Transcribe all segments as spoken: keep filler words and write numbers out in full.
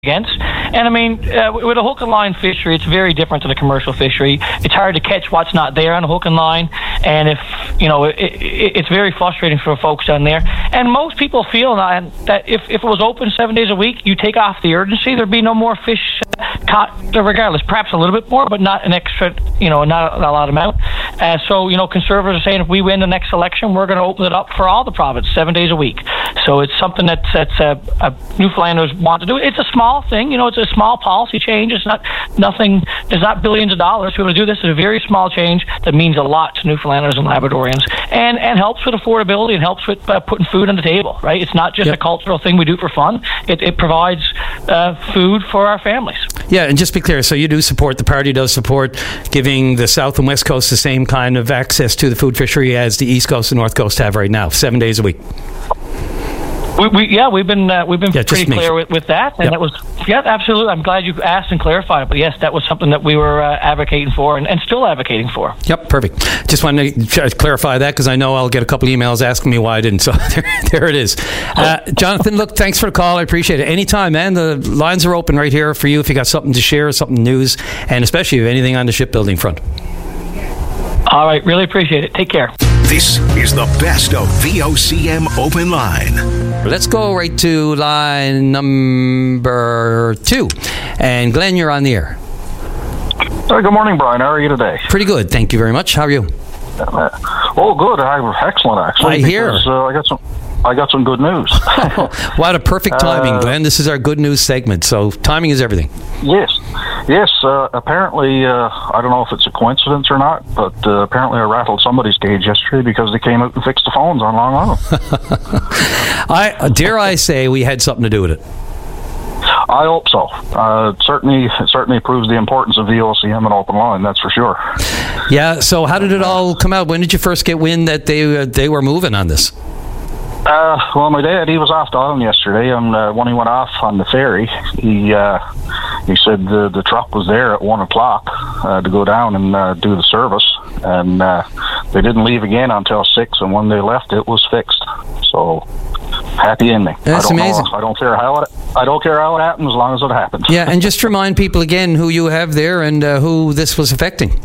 against. And I mean, uh, with a hook and line fishery, it's very different than a commercial fishery. It's hard to catch what's not there on a hook and line, and if you know, it, it, it's very frustrating for folks down there. And most people feel that, that if, if it was open seven days a week, you take off the urgency, there'd be no more fish caught, regardless. Perhaps a little bit more, but not an extra, you know, not a, not a lot amount. Uh, so, you know, conservatives are saying if we win the next election, we're going to open it up for all the province seven days a week. So it's something that's that's uh, uh, Newfoundlanders want to do. It's a small thing, you know, it's a small policy change. It's not nothing. There's not billions of dollars to be able to do this. It's a very small change that means a lot to Newfoundlanders and Labradorians, and and helps with affordability and helps with uh, putting food on the table. Right? It's not just yep. a cultural thing we do for fun. It it provides uh, food for our families. Yeah, and just be clear. So you do support, the party does support giving the South and West Coast the same kind of access to the food fishery as the East Coast and North Coast have right now, seven days a week. We, we, yeah, we've been uh, we've been yeah, pretty clear sure. with, with that, and yep. that was yeah, absolutely. I'm glad you asked and clarified it, but yes, that was something that we were uh, advocating for and, and still advocating for. Yep, perfect. Just wanted to clarify that because I know I'll get a couple emails asking me why I didn't. So there, there it is. Uh, Jonathan, look, thanks for the call. I appreciate it. Anytime, man. The lines are open right here for you if you got something to share, something news, and especially if anything on the shipbuilding front. All right, really appreciate it. Take care. This is the best of V O C M Open Line. Let's go right to line number two. And Glenn, you're on the air. Uh, good morning, Brian. How are you today? Pretty good. Thank you very much. How are you? Uh, oh, good. I'm excellent, actually. I hear. Because, uh, I got some. I got some good news. What a perfect timing, uh, Glenn. This is our good news segment, so timing is everything. Yes. Yes, uh, apparently, uh, I don't know if it's a coincidence or not, but uh, apparently I rattled somebody's cage yesterday because they came out and fixed the phones on Long Island. I dare I say we had something to do with it. I hope so. Uh, certainly, it certainly proves the importance of V O C M and Open Line, that's for sure. Yeah, so how did it all come out? When did you first get wind that they, uh, they were moving on this? Uh, well, my dad, he was off the island yesterday, and uh, when he went off on the ferry, he uh, he said the, the truck was there at one o'clock uh, to go down and uh, do the service, and uh, they didn't leave again until six, and when they left, it was fixed. So, happy ending. That's I don't amazing. Know, I don't care how it. I don't care how it happens, as long as it happens. Yeah, and just remind people again who you have there and uh, who this was affecting.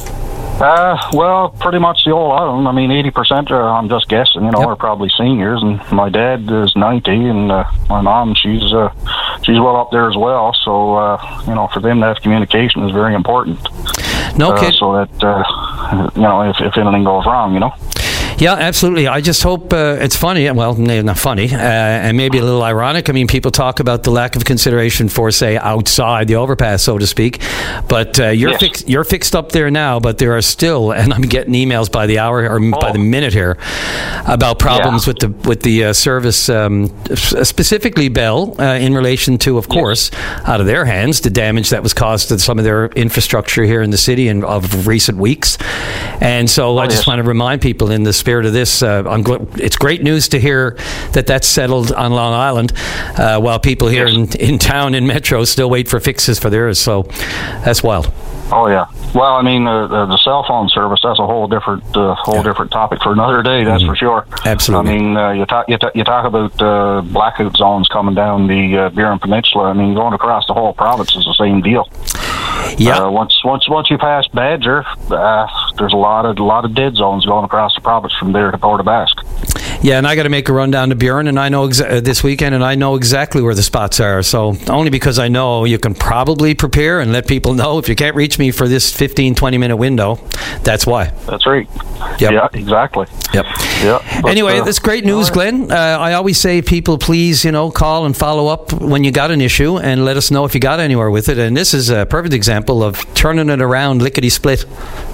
Uh, well, pretty much the whole island. I mean, eighty percent are, I'm just guessing, you know, yep. are probably seniors, and my dad is ninety, and uh, my mom, she's uh, she's well up there as well, so, uh, you know, for them to have communication is very important. No uh, kid. So that, uh, you know, if, if anything goes wrong, you know. Yeah, absolutely. I just hope uh, it's funny. Well, not funny, uh, and maybe a little ironic. I mean, people talk about the lack of consideration for, say, outside the overpass, so to speak. But uh, you're yes. fix- you're fixed up there now. But there are still, and I'm getting emails by the hour or oh. by the minute here about problems yeah. with the with the uh, service, um, specifically Bell, uh, in relation to, of course, yes. out of their hands, the damage that was caused to some of their infrastructure here in the city in of recent weeks. And so, oh, I just yes. want to remind people in this. Spirit of this, uh, I'm gl- it's great news to hear that that's settled on Long Island, uh, while people here in, in town in Metro still wait for fixes for theirs. So that's wild. Oh yeah. Well, I mean, uh, the, the cell phone service, that's a whole different, uh, whole yeah. different topic for another day. That's mm-hmm. for sure. Absolutely. I mean, uh, you talk, you, t- you talk about uh, blackout zones coming down the uh, Burin Peninsula. I mean, going across the whole province is the same deal. Yeah. Uh, once, once, once you pass Badger, uh, there's a lot of, a lot of dead zones going across the province from there to Port aux Basques. Yeah, and I got to make a run down to Burin, and I know exa- this weekend, and I know exactly where the spots are. So only because I know, you can probably prepare and let people know. If you can't reach me for this fifteen, twenty minute window, that's why. That's right. Yep. Yeah, exactly. Yep. Yep. But, anyway, uh, that's great news, right. Glenn. Uh, I always say, people, please, you know, call and follow up when you got an issue, and let us know if you got anywhere with it. And this is a perfect example of turning it around lickety split.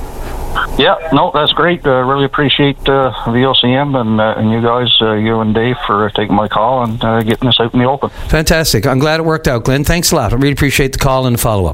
Yeah, no, that's great. Uh, really appreciate uh, V O C M and uh, and you guys, uh, you and Dave, for uh, taking my call and uh, getting this out in the open. Fantastic. I'm glad it worked out, Glenn. Thanks a lot. I really appreciate the call and the follow-up.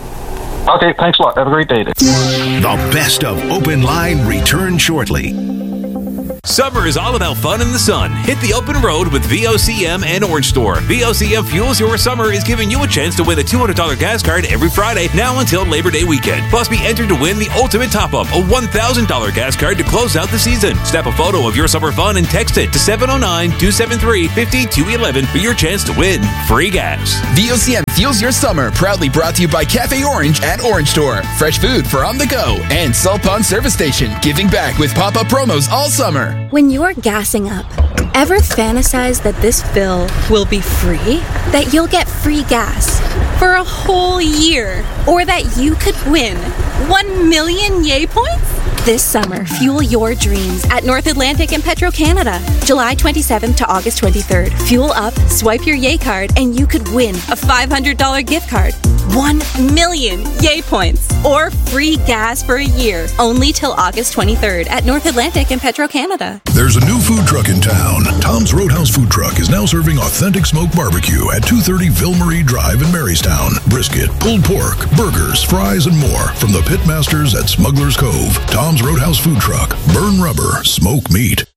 Okay, thanks a lot. Have a great day. The best of Open Line return shortly. Summer is all about fun in the sun. Hit the open road with V O C M and Orange Store. V O C M Fuels Your Summer is giving you a chance to win a two hundred dollars gas card every Friday now until Labor Day weekend. Plus, be entered to win the ultimate top-up, a one thousand dollars gas card to close out the season. Snap a photo of your summer fun and text it to seven oh nine, two seven three, five two one one for your chance to win free gas. V O C M Fuels Your Summer, proudly brought to you by Cafe Orange at Orange Store. Fresh food for on the go. And Salt Pond Service Station, giving back with pop-up promos all summer. When you're gassing up, ever fantasize that this fill will be free? That you'll get free gas for a whole year? Or that you could win one million yay points? This summer, fuel your dreams at North Atlantic and Petro-Canada. July twenty-seventh to August twenty-third. Fuel up, swipe your yay card, and you could win a five hundred dollars gift card, one million yay points, or free gas for a year. Only till August twenty-third at North Atlantic and Petro-Canada. There's a new food truck in town. Tom's Roadhouse Food Truck is now serving authentic smoked barbecue at two thirty Ville-Marie Drive in Marystown. Brisket, pulled pork, burgers, fries, and more from the pitmasters at Smuggler's Cove. Tom's Roadhouse Food Truck. Burn rubber, smoke meat.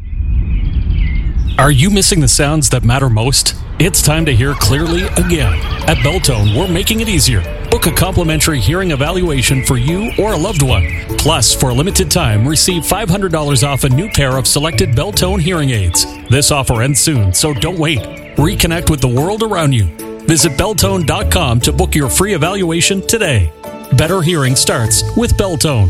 Are you missing the sounds that matter most? It's time to hear clearly again. At Belltone, we're making it easier. Book a complimentary hearing evaluation for you or a loved one. Plus, for a limited time, receive five hundred dollars off a new pair of selected Belltone hearing aids. This offer ends soon, so don't wait. Reconnect with the world around you. Visit Belltone dot com to book your free evaluation today. Better hearing starts with Belltone.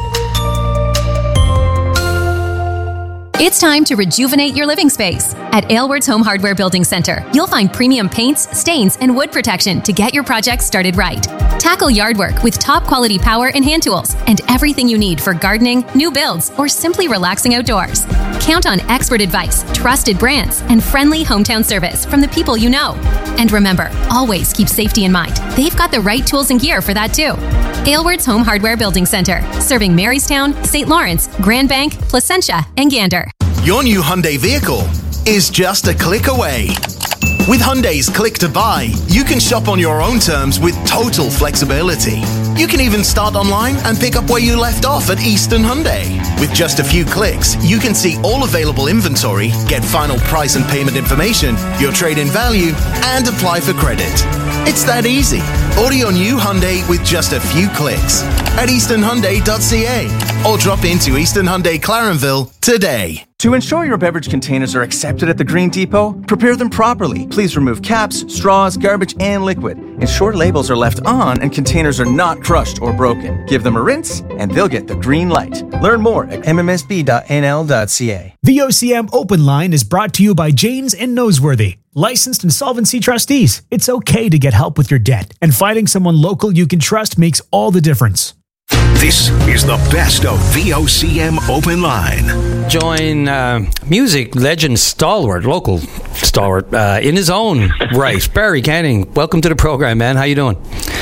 It's time to rejuvenate your living space. At Aylward's Home Hardware Building Center, you'll find premium paints, stains, and wood protection to get your project started right. Tackle yard work with top quality power and hand tools and everything you need for gardening, new builds, or simply relaxing outdoors. Count on expert advice, trusted brands, and friendly hometown service from the people you know. And remember, always keep safety in mind. They've got the right tools and gear for that too. Aylward's Home Hardware Building Center, serving Marystown, Saint Lawrence, Grand Bank, Placentia, and Gander. Your new Hyundai vehicle is just a click away. With Hyundai's Click to Buy, you can shop on your own terms with total flexibility. You can even start online and pick up where you left off at Eastern Hyundai. With just a few clicks, you can see all available inventory, get final price and payment information, your trade-in value, and apply for credit. It's that easy. Order your new Hyundai with just a few clicks at eastern hyundai dot c a or drop into Eastern Hyundai Clarenville today. To ensure your beverage containers are accepted at the Green Depot, prepare them properly. Please remove caps, straws, garbage, and liquid. Ensure labels are left on and containers are not crushed or broken. Give them a rinse, and they'll get the green light. Learn more at m m s b dot n l dot c a. V O C M Open Line is brought to you by Janes and Noseworthy, licensed insolvency trustees. It's okay to get help with your debt, and finding someone local you can trust makes all the difference. This is the best of V O C M Open Line. Join uh, music legend stalwart, local stalwart, uh, in his own right, Barry Canning. Welcome to the program, man. How you doing?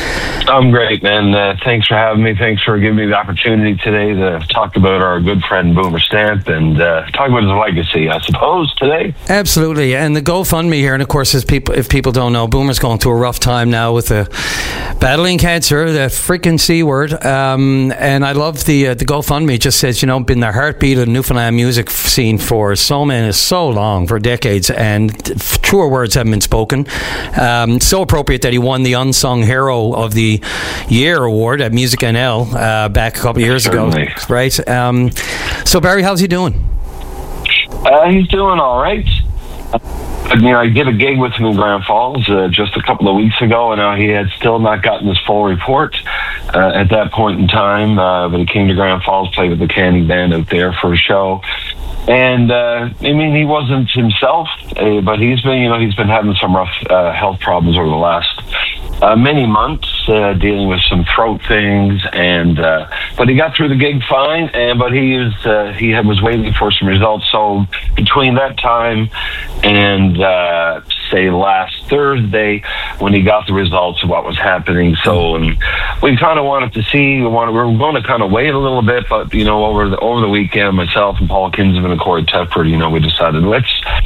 I'm great, man. Uh, thanks for having me. Thanks for giving me the opportunity today to talk about our good friend Boomer Stamp and uh, talk about his legacy, I suppose, today. Absolutely. And the GoFundMe here, and of course, as people, if people don't know, Boomer's going through a rough time now with the battling cancer, the freaking C word. Um, and I love the uh, the GoFundMe. It just says, you know, been the heartbeat of the Newfoundland music scene for so many, so long, for decades, and truer words haven't been spoken. Um, so appropriate that he won the Unsung Hero of the Year award at Music N L uh, back a couple of years Certainly. ago, right? Um, so Barry, how's he doing? Uh, he's doing all right. I mean, I did a gig with him in Grand Falls uh, just a couple of weeks ago, and uh, he had still not gotten his full report uh, at that point in time. Uh, but he came to Grand Falls, played with the Canning Band out there for a show. And, uh, I mean, he wasn't himself, uh, but he's been, you know, he's been having some rough uh, health problems over the last uh, many months, uh, dealing with some throat things. And, uh, but he got through the gig fine, and, but he was, uh, he had, was waiting for some results. So between that time and, uh, say last Thursday, when he got the results of what was happening. So um, we kind of wanted to see, we, wanted, we were going to kind of wait a little bit, but, you know, over the over the weekend, myself and Paul Kinsman and Corey Tedford, you know, we decided let's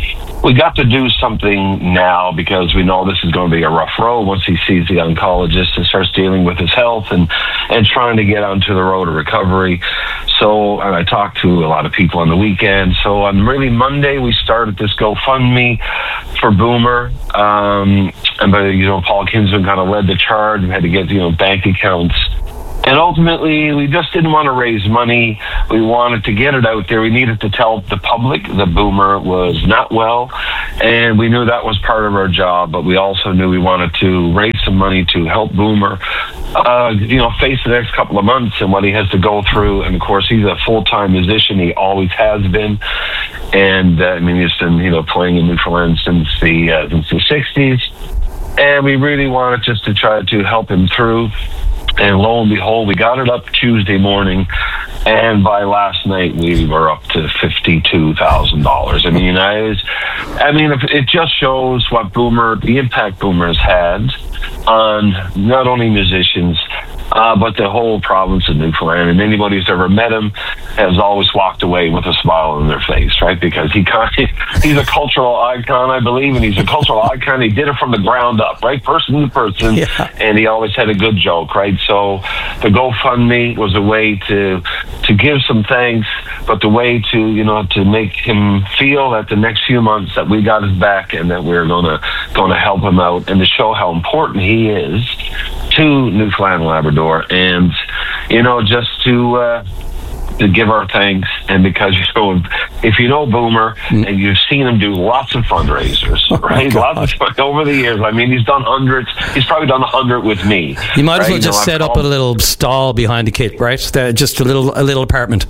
we got to do something now because we know this is going to be a rough road once he sees the oncologist and starts dealing with his health and, and trying to get onto the road of recovery. So, and I talked to a lot of people on the weekend. So on really Monday, we started this GoFundMe for Boomer. Um, and, but, you know, Paul Kinsman kind of led the charge. We had to get, you know, bank accounts. And ultimately, we just didn't want to raise money. We wanted to get it out there. We needed to tell the public that Boomer was not well. And we knew that was part of our job, but we also knew we wanted to raise some money to help Boomer, uh, you know, face the next couple of months and what he has to go through. And, of course, he's a full-time musician. He always has been. And, uh, I mean, he's been, you know, playing in Newfoundland since the, uh, since the sixties. And we really wanted just to try to help him through. And lo and behold, we got it up Tuesday morning, and by last night we were up to fifty-two thousand dollars. I mean, I, was, I mean, it just shows what Boomer, the impact Boomer has had on not only musicians, uh, but the whole province of Newfoundland. And anybody who's ever met him has always walked away with a smile on their face, right? Because he kind of, he's a cultural icon, I believe, and he's a cultural icon. He did it from the ground up, right? Person to person, yeah. And he always had a good joke, right? So the GoFundMe was a way to to give some thanks, but the way to, you know, to make him feel that the next few months that we got his back and that we're gonna gonna help him out and to show how important he is to Newfoundland and Labrador, and you know, just to uh, to give our thanks. And because you know, if you know Boomer mm. and you've seen him do lots of fundraisers, oh right? Lots of, over the years. I mean, he's done hundreds. He's probably done a hundred with me. You might right? as well just you know, set up a little stall behind the kit, right? Just a little a little apartment.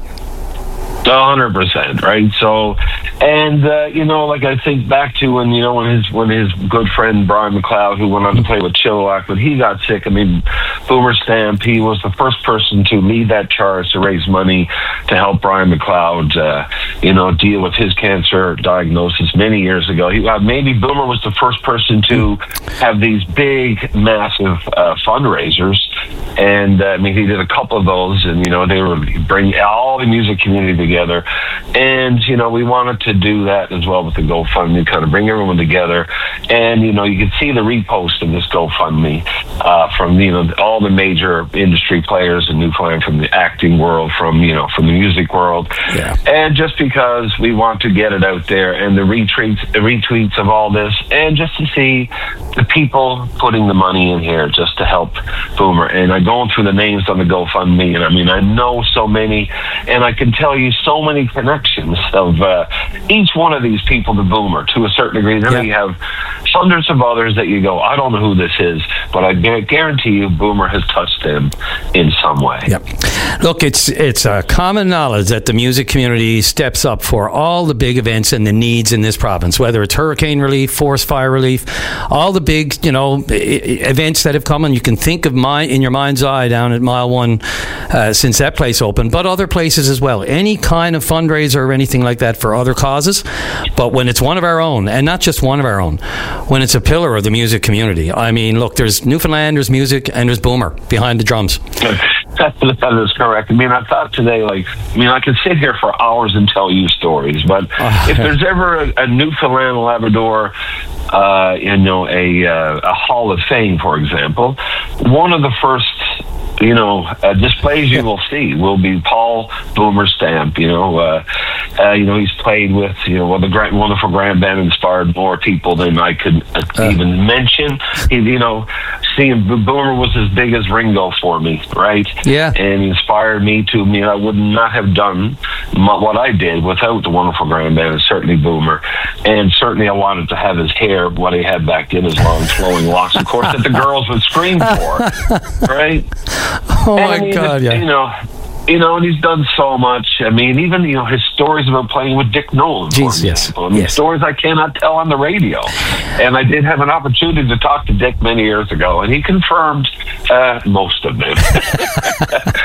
A hundred percent, right? So, and uh, you know, like I think back to when you know when his when his good friend Brian McLeod, who went on to play with Chilliwack, when he got sick. I mean, Boomer Stamp, he was the first person to lead that charge to raise money to help Brian McLeod, uh, you know, deal with his cancer diagnosis many years ago. He, uh, maybe Boomer was the first person to have these big, massive uh, fundraisers, and uh, I mean, he did a couple of those, and you know, they were bring all the music community together. Together. And, you know, we wanted to do that as well with the GoFundMe, kind of bring everyone together. And, you know, you can see the repost of this GoFundMe uh, from, you know, all the major industry players in Newfoundland, from the acting world, from, you know, from the music world. Yeah. And just because we want to get it out there, and the retweets, the retweets of all this, and just to see the people putting the money in here just to help Boomer. And I'm going through the names on the GoFundMe, and I mean, I know so many, and I can tell you so many connections of uh, each one of these people to Boomer to a certain degree. Then yeah. you have hundreds of others that you go, I don't know who this is, but I guarantee you Boomer has touched them in some way. Yep. Look, it's it's a common knowledge that the music community steps up for all the big events and the needs in this province, whether it's hurricane relief, forest fire relief, all the big, you know, events that have come, and you can think of my in your mind's eye down at Mile One uh, since that place opened, but other places as well. Any kind of fundraiser or anything like that for other causes, but when it's one of our own, and not just one of our own, when it's a pillar of the music community. I mean, look, there's Newfoundland, there's music, and there's Boomer behind the drums. That, that is correct. I mean, I thought today, like, I mean, I could sit here for hours and tell you stories, but uh, if there's ever a, a Newfoundland Labrador, uh, you know, a, uh, a Hall of Fame, for example, one of the first, you know, uh, displays you will see will be Paul Boomer Stamp. You know, uh, uh, you know, he's played with, you know, well, the great, wonderful grand band inspired more people than I could uh, uh, even mention. He, you know, seeing Boomer was as big as Ringo for me, right? Yeah. And he inspired me to, I mean, I would not have done what I did without the wonderful grand band, and certainly Boomer. And certainly I wanted to have his hair, what he had back then, his long flowing locks, of course, that the girls would scream for, right? Oh, and my I mean, God, yeah. You know, you know, and he's done so much. I mean, even, you know, his stories about playing with Dick Nolan, for Jeez, yes. example. I mean, yes. stories I cannot tell on the radio. And I did have an opportunity to talk to Dick many years ago, and he confirmed uh, most of them.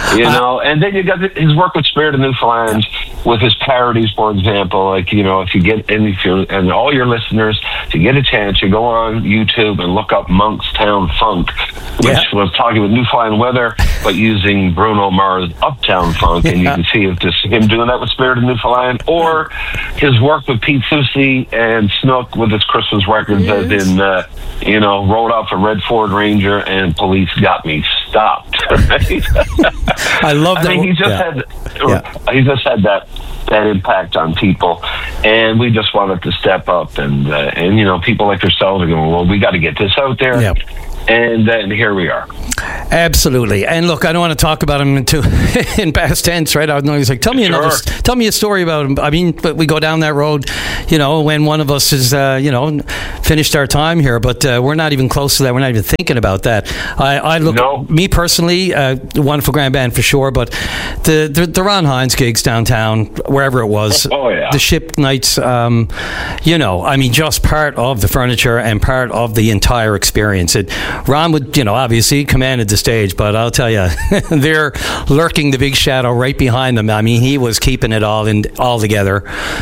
You know, and then you got his work with Spirit of Newfoundland, with his parodies, for example. Like, you know, if you get, and if you and all your listeners, if you get a chance, you go on YouTube and look up Monkstown Funk, which yeah. was talking with Newfoundland weather, but using Bruno Mars' Uptown Funk, and you can see if this him doing that with Spirit of Newfoundland, or his work with Pete Soucy and Snook with his Christmas records, yes. as in, uh, you know, rode off a red Ford Ranger and police got me stopped. I love that. I mean, he just yeah. had yeah. he just had that that impact on people, and we just wanted to step up, and uh, and you know, people like yourselves are going, well, we got to get this out there. Yep. And then here we are. Absolutely. And look, I don't want to talk about him too in past tense, right? I know he's like, tell me sure. another, tell me a story about him. I mean, but we go down that road, you know, when one of us is, uh, you know, finished our time here, but uh, we're not even close to that. We're not even thinking about that. I, I look, no. me personally, uh, wonderful grand band for sure, but the, the the Ron Hines gigs downtown, wherever it was, oh, yeah. the Ship nights, um, you know, I mean, just part of the furniture and part of the entire experience. It. Ron would, you know, obviously commanded the stage, but I'll tell you, they're lurking the big shadow right behind them. I mean, he was keeping it all in all together.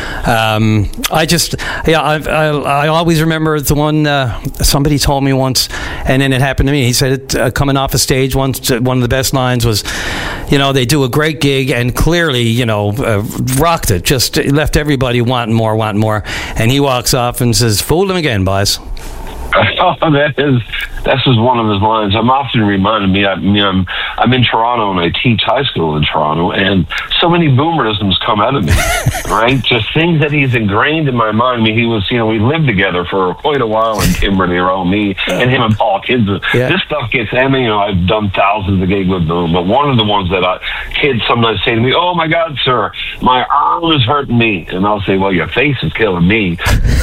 Um, I just, yeah, I, I, I always remember the one uh, somebody told me once, and then it happened to me. He said, it, uh, coming off a stage once, one of the best lines was, you know, they do a great gig and clearly, you know, uh, rocked it, just left everybody wanting more, wanting more, and he walks off and says, "Fooled him again, boys." Oh, that is this is one of his lines. I'm often reminded me. I mean, I'm I'm in Toronto and I teach high school in Toronto, and so many boomerisms come out of me, right? Just things that he's ingrained in my mind. I mean, he was, you know, we lived together for quite a while in Kimberley, around me and him and Paul Kids. Yeah. This stuff gets. I mean, you know, I've done thousands of gigs with Boom, but one of the ones that I, kids sometimes say to me, "Oh my God, sir, my arm is hurting me," and I'll say, "Well, your face is killing me,"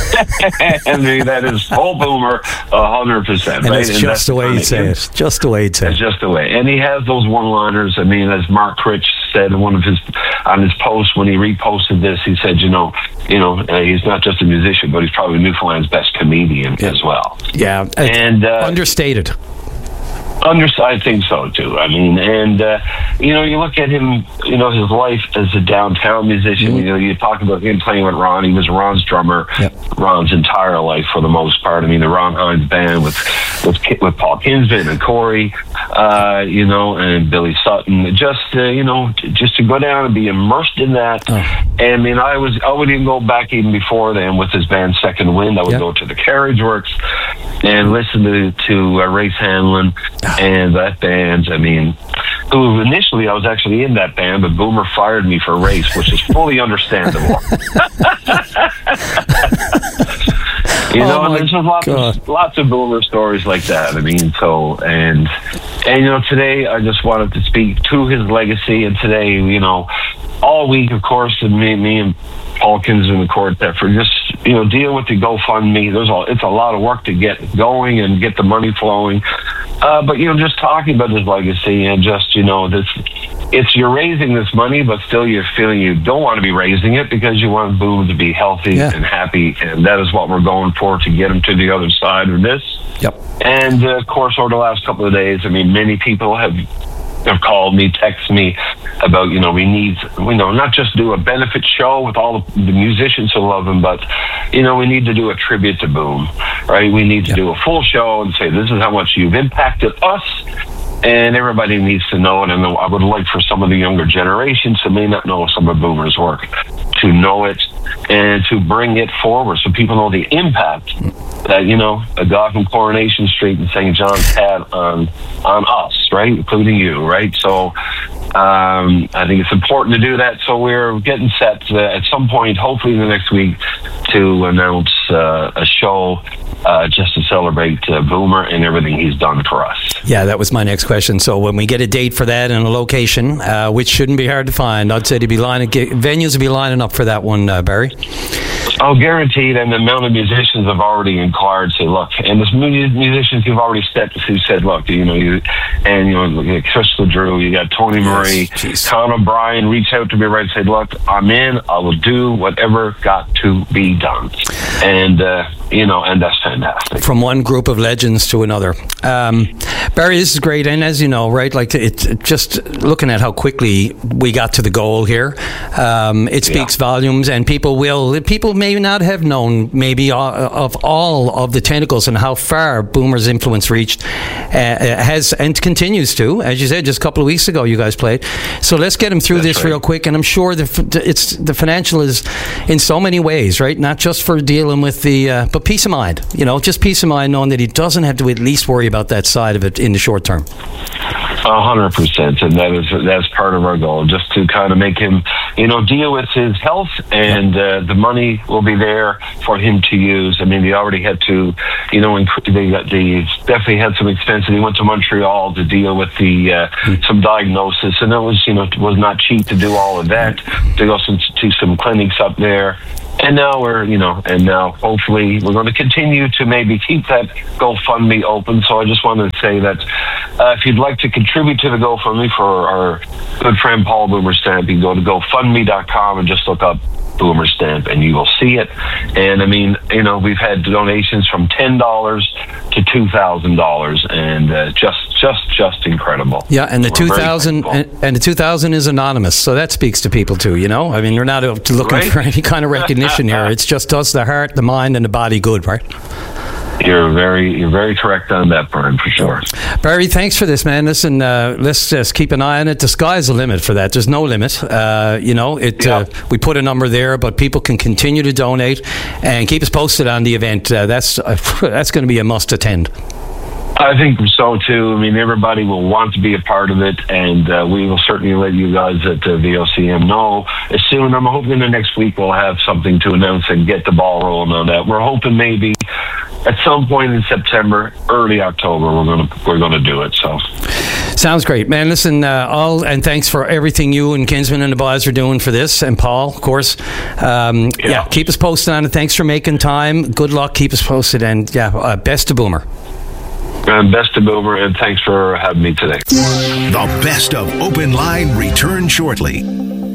and that is full Boomer. A hundred percent, right? It's and just the way he'd say it. Just the way he'd say it. It's just the way. And he has those one-liners. I mean, as Mark Critch said in one of his on his posts when he reposted this, he said, you know, you know, uh, he's not just a musician, but he's probably Newfoundland's best comedian yeah. as well. Yeah, and uh, understated. Under, I think so too. I mean, and uh, you know, you look at him. You know, his life as a downtown musician. Mm-hmm. You know, you talk about him playing with Ron. He was Ron's drummer. Yep. Ron's entire life, for the most part. I mean, the Ron Hines band with with, with Paul Kinsman and Corey. Uh, you know, and Billy Sutton. Just uh, you know, just to go down and be immersed in that. Oh. And I mean, I was I would even go back even before then with his band Second Wind. I would yep. go to the Carriage Works and listen to to uh, Race Hanlon. And that band, I mean, who initially I was actually in that band, but Boomer fired me for race, which is fully understandable. You know, oh and there's just lots of, lots of Boomer stories like that. I mean, so, and, and, you know, today I just wanted to speak to his legacy, and today, you know, all week, of course, and me, me and Paul Kinsman and the Quartet for just, you know, dealing with the GoFundMe. There's a, it's a lot of work to get going and get the money flowing. Uh, but, you know, just talking about his legacy and just, you know, this, it's you're raising this money, but still you're feeling you don't want to be raising it because you want Boom to be healthy yeah. and happy. And that is what we're going for, to get him to the other side of this. Yep. And, uh, of course, over the last couple of days, I mean, many people have have called me, text me about, you know, we need, you know, not just do a benefit show with all the, the musicians who love him, but, you know, we need to do a tribute to Boom, right? We need to yep. do a full show and say, this is how much you've impacted us, and everybody needs to know it. And I would like for some of the younger generations who may not know some of Boomer's work to know it and to bring it forward so people know the impact that, you know, a guy from Coronation Street and Saint John's had on on us, right, including you, right? So um, I think it's important to do that. So we're getting set uh, at some point, hopefully in the next week, to announce uh, a show uh, just to celebrate uh, Boomer and everything he's done for us. Yeah, that was my next question. So when we get a date for that and a location, uh, which shouldn't be hard to find, I'd say to be lining, venues will be lining up for that one, uh, Barry. Oh, guaranteed. And the amount of musicians have already inquired, say, look, and the musicians who've already stepped, who said, look, you know, you, and, you know, Chris LeDrew, you got Tony Marie, yes, Con O'Brien reached out to me right and said, look, I'm in, I will do whatever got to be done. And, uh, you know, and that's fantastic. From one group of legends to another. Um, Barry, this is great, and as you know, right, like it's it, just looking at how quickly we got to the goal here, um, it speaks yeah. volumes, and people will, people may not have known maybe of all of the tentacles and how far Boomer's influence reached, uh, has and continues to, as you said, just a couple of weeks ago you guys played. So let's get him through That's this right. real quick, and I'm sure the it's the financial is in so many ways, right? Not just for dealing with the, uh, but peace of mind, you know, just peace of mind knowing that he doesn't have to at least worry about that side of it in the short term. A hundred percent, and that is that's part of our goal, just to kind of make him, you know, deal with his health, and uh, the money will be there for him to use. I mean, they already had to, you know, inc- they got they definitely had some expenses. He went to Montreal to deal with the uh, mm. some diagnosis, and it was, you know, it was not cheap to do all of that. To go some, to some clinics up there. And now we're, you know, and now hopefully we're going to continue to maybe keep that GoFundMe open. So I just wanted to say that uh, if you'd like to contribute to the GoFundMe for our good friend Paul Boomer Stamp, you can go to GoFundMe dot com and just look up Boomer Stamp and you will see it. And I mean, you know, we've had donations from ten dollars to two thousand dollars, and uh, just, just, just incredible. Yeah, and the two thousand and, and the two thousand is anonymous, so that speaks to people too. You know, I mean, they're not looking right? for any kind of recognition here. It's just does the heart, the mind, and the body good, right? You're very, you're very correct on that, Brian, for sure. Barry, thanks for this, man. Listen, uh, let's just keep an eye on it. The sky's the limit for that. There's no limit. Uh, you know, it. Yeah. Uh, we put a number there, but people can continue to donate and keep us posted on the event. Uh, that's uh, that's going to be a must attend. I think so too. I mean, everybody will want to be a part of it, and uh, we will certainly let you guys at uh, V O C M know as soon. I'm hoping the next week we'll have something to announce and get the ball rolling on that. We're hoping maybe at some point in September, early October, we're gonna we're gonna do it. So. Sounds great, man. Listen, uh, all and thanks for everything you and Kinsman and the boys are doing for this, and Paul, of course. Um, yeah. yeah, keep us posted on it. Thanks for making time. Good luck. Keep us posted, and yeah, uh, best to Boomer. And best to Boomer, and thanks for having me today. The best of Open Line returns shortly.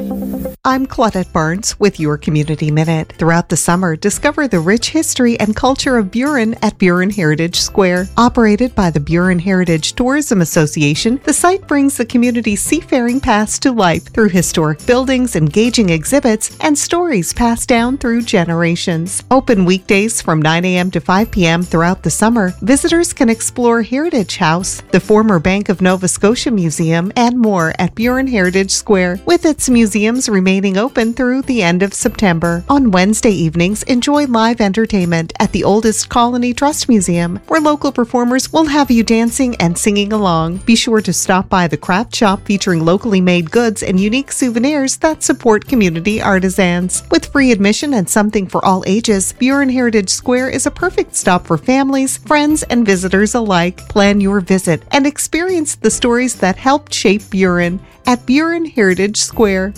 I'm Claudette Barnes with your Community Minute. Throughout the summer, discover the rich history and culture of Burin at Burin Heritage Square. Operated by the Burin Heritage Tourism Association, the site brings the community's seafaring past to life through historic buildings, engaging exhibits, and stories passed down through generations. Open weekdays from nine a.m. to five p.m. throughout the summer, visitors can explore Heritage House, the former Bank of Nova Scotia Museum, and more at Burin Heritage Square, with its museums remaining open through the end of September. On Wednesday evenings, enjoy live entertainment at the Oldest Colony Trust Museum, where local performers will have you dancing and singing along. Be sure to stop by the craft shop featuring locally made goods and unique souvenirs that support community artisans. With free admission and something for all ages, Burin Heritage Square is a perfect stop for families, friends, and visitors alike. Plan your visit and experience the stories that helped shape Burin at Burin Heritage Square.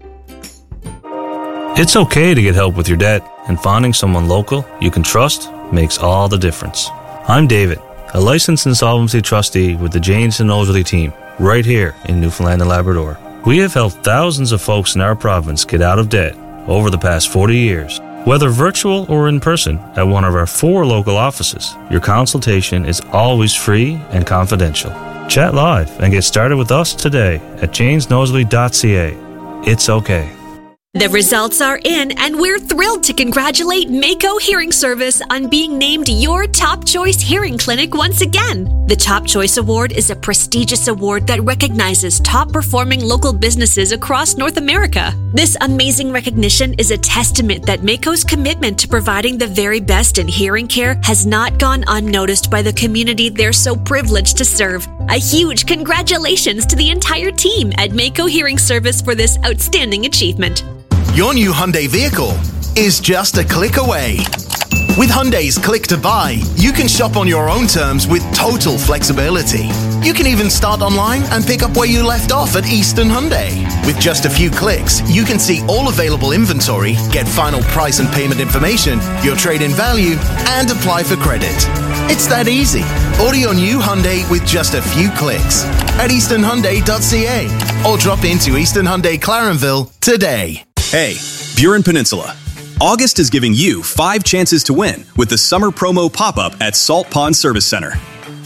It's okay to get help with your debt, and finding someone local you can trust makes all the difference. I'm David, a licensed insolvency trustee with the Janes and Nosley team, right here in Newfoundland and Labrador. We have helped thousands of folks in our province get out of debt over the past forty years. Whether virtual or in person at one of our four local offices, your consultation is always free and confidential. Chat live and get started with us today at janes nosley dot c a. It's okay. The results are in, and we're thrilled to congratulate Mako Hearing Service on being named your Top Choice Hearing Clinic once again. The Top Choice Award is a prestigious award that recognizes top-performing local businesses across North America. This amazing recognition is a testament that Mako's commitment to providing the very best in hearing care has not gone unnoticed by the community they're so privileged to serve. A huge congratulations to the entire team at Mako Hearing Service for this outstanding achievement. Your new Hyundai vehicle is just a click away. With Hyundai's Click to Buy, you can shop on your own terms with total flexibility. You can even start online and pick up where you left off at Eastern Hyundai. With just a few clicks, you can see all available inventory, get final price and payment information, your trade-in value, and apply for credit. It's that easy. Order your new Hyundai with just a few clicks at eastern hyundai dot c a or drop into Eastern Hyundai Clarenville today. Hey, Burin Peninsula. August is giving you five chances to win with the summer promo pop-up at Salt Pond Service Center.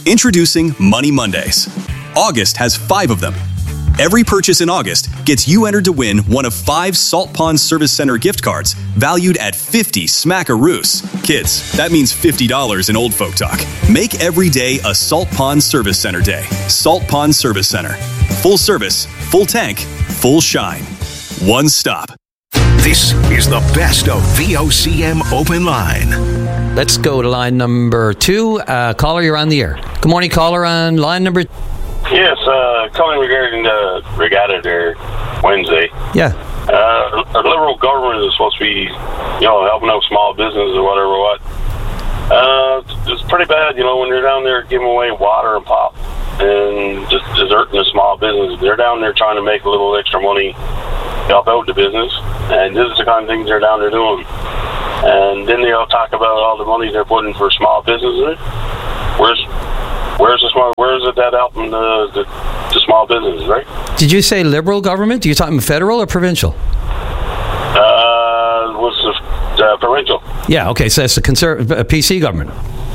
Introducing Money Mondays. August has five of them. Every purchase in August gets you entered to win one of five Salt Pond Service Center gift cards valued at fifty smackaroos. Kids, that means fifty dollars in old folk talk. Make every day a Salt Pond Service Center day. Salt Pond Service Center. Full service, full tank, full shine. One stop. This is the best of V O C M Open Line. Let's go to line number two. Uh, caller, you're on the air. Good morning, caller, on line number two. Yes, uh, calling regarding the regatta there Wednesday. Yeah. Uh, our Liberal government is supposed to be, you know, helping out small business or whatever. What? Uh, it's pretty bad, you know, when you're down there giving away water and pop and just deserting the small business. They're down there trying to make a little extra money, help out the business, and this is the kind of things they're down there doing. And then they'll talk about all the money they're putting for small businesses. Where's Where's the small? Where is it that helping the, the the small businesses, right? Did you say Liberal government? Are you talking federal or provincial? Uh, was the uh, provincial? Yeah. Okay. So that's the conserv- uh, P C government.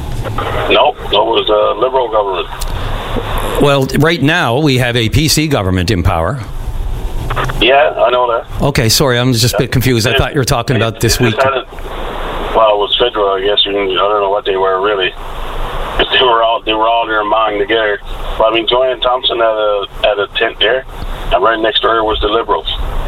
No, no, it was a Liberal government. Well, right now we have a P C government in power. Yeah, I know that. Okay. Sorry, I'm just a bit confused. I thought you were talking it, about this it week. Well, it was federal, I guess. You can, I don't know what they were really. They were all they were all there mowing together. But I mean, Joanne Thompson had a had a tent there, and right next to her was the Liberals.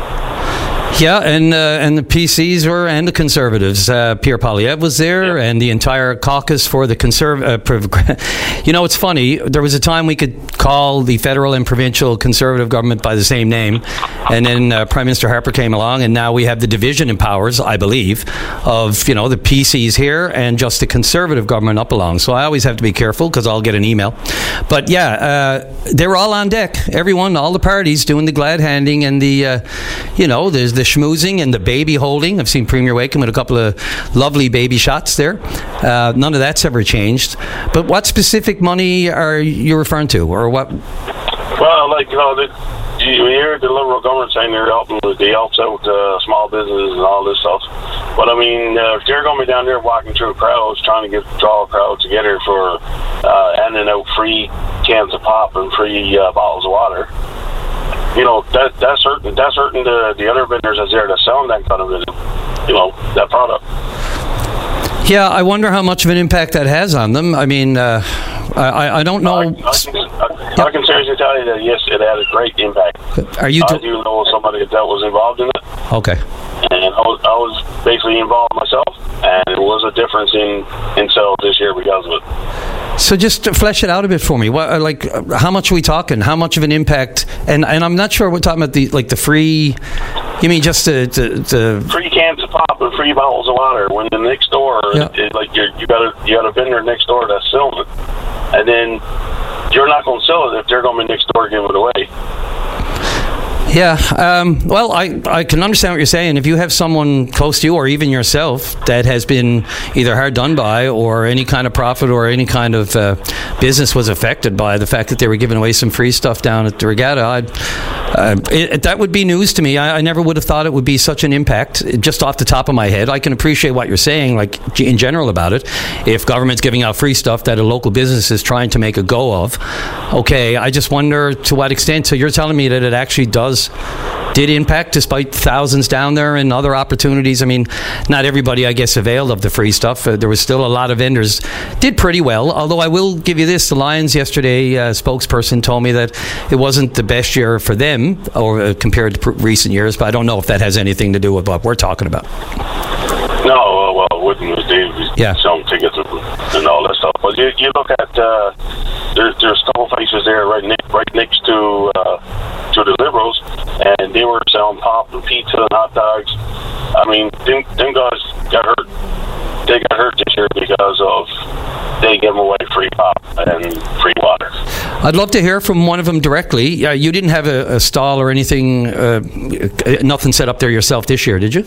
Yeah, and uh, and the P Cs were, and the Conservatives. Uh, Pierre Poilievre was there, yeah. And the entire caucus for the Conservative. Uh, you know, it's funny. There was a time we could call the federal and provincial Conservative government by the same name, and then uh, Prime Minister Harper came along, and now we have the division in powers, I believe, of you know the P Cs here and just the Conservative government up along. So I always have to be careful because I'll get an email. But yeah, uh, they were all on deck. Everyone, all the parties doing the glad handing and the, uh, you know, there's the schmoozing and the baby holding. I've seen Premier Wakeham with a couple of lovely baby shots there. Uh, none of that's ever changed. But what specific money are you referring to, or what? Well, like, you know, the, you hear the Liberal government saying they're helping, they helps out uh, small businesses and all this stuff. But, I mean, uh, if they're going to be down there walking through crowds, trying to get draw a crowd together for uh, handing out free cans of pop and free uh, bottles of water, you know, that that's hurting, that's hurting the, the other vendors that's there that's selling that kind of, you know, that product. Yeah, I wonder how much of an impact that has on them. I mean, uh, I, I don't know. I, I, can, I, I can seriously tell you that, yes, it had a great impact. Are you I do know somebody that was involved in it. Okay. And I was, I was basically involved myself, and it was a difference in, in sales this year because of it. So just to flesh it out a bit for me. What, like, how much are we talking? How much of an impact? And and I'm not sure we're talking about the like the free. You mean just the the free cans of pop and free bottles of water? When the next door, yeah. it, like you're, you got a you got a vendor next door that's selling it, and then you're not going to sell it if they're going to be next door giving it away. Yeah, um, well, I, I can understand what you're saying. If you have someone close to you, or even yourself, that has been either hard done by, or any kind of profit or any kind of uh, business was affected by the fact that they were giving away some free stuff down at the regatta, I'd, uh, it, that would be news to me. I, I never would have thought it would be such an impact, just off the top of my head. I can appreciate what you're saying, like in general about it. If government's giving out free stuff that a local business is trying to make a go of, okay, I just wonder to what extent. So you're telling me that it actually does did impact, despite thousands down there and other opportunities. I mean, not everybody, I guess, availed of the free stuff. Uh, there was still a lot of vendors did pretty well, although I will give you this. The Lions yesterday, uh, spokesperson told me that it wasn't the best year for them or uh, compared to pr- recent years, but I don't know if that has anything to do with what we're talking about. No, uh, well, it wouldn't. They yeah. selling tickets and all that stuff. But you, you look at, uh, there's, there's a couple places there right, ne- right next to uh, to the Liberals, and they were selling pop and pizza and hot dogs. I mean, them, them guys got hurt. They got hurt this year because of they give them away free pop and free water. I'd love to hear from one of them directly. Uh, you didn't have a, a stall or anything, uh, nothing set up there yourself this year, did you?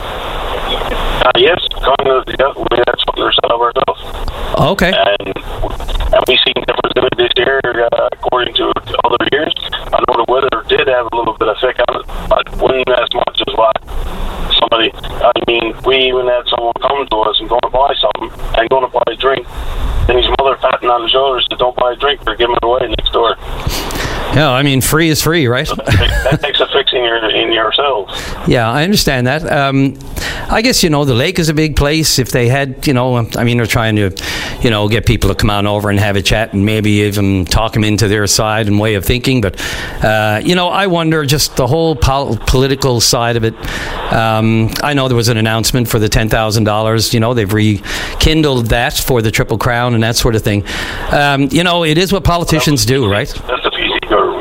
Uh, yes, kind of, yeah, we had something set up ourselves. Okay. And, and we seen difference in it this year, uh, according to other years. I know the weather did have a little bit of effect on it, but wasn't as much as what somebody, I mean, we even had someone come to us and going to buy something and going to buy a drink, and his mother patting on the shoulders said, don't buy buy a drink or give them away next door. Yeah, I mean, free is free, right? That takes a fixing your, in yourselves. Yeah, I understand that. Um, I guess, you know, the lake is a big place. If they had, you know, I mean, they're trying to, you know, get people to come on over and have a chat and maybe even talk them into their side and way of thinking. But, uh, you know, I wonder just the whole pol- political side of it. Um, I know there was an announcement for the ten thousand dollars. You know, they've rekindled that for the Triple Crown and that sort of thing. Um, you know, it is what politicians do, right? That's the P C government.